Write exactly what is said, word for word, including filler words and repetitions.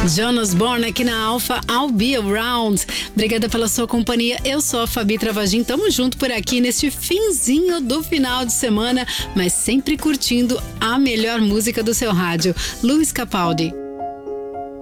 Jonas Born aqui na Alfa, I'll Be Around. Obrigada pela sua companhia. Eu sou a Fabi Travagin. Tamo junto por aqui neste finzinho do final de semana, mas sempre curtindo a melhor música do seu rádio. Luiz Capaldi.